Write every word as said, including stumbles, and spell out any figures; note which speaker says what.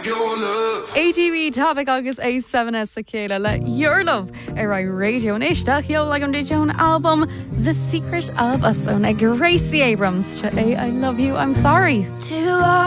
Speaker 1: A T V topic agus A seven S a chéile le your love ar ra radio an isteach yo le an digion album The Secret of Us ón ag Gracie Abrams to A I Love You I'm Sorry.